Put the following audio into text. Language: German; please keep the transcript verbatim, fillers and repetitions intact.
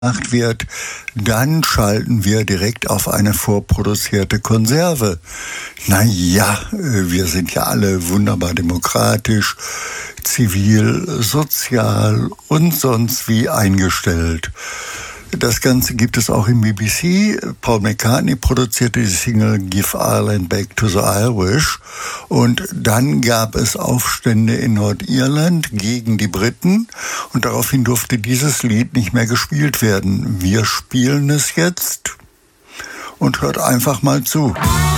gemacht wird, dann schalten wir direkt auf eine vorproduzierte Konserve. Na ja, wir sind ja alle wunderbar demokratisch, zivil, sozial und sonst wie eingestellt. Das Ganze gibt es auch im B B C. Paul McCartney produzierte die Single Give Ireland Back to the Irish. Und dann gab es Aufstände in Nordirland gegen die Briten. Und daraufhin durfte dieses Lied nicht mehr gespielt werden. Wir spielen es jetzt und hört einfach mal zu.